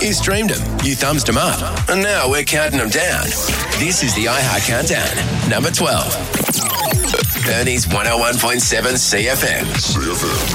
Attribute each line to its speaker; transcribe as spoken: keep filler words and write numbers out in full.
Speaker 1: You streamed them, you thumbs them up, and now we're counting them down. This is the iHeart Countdown, number twelve. Bernie's one oh one point seven C F M. C F M.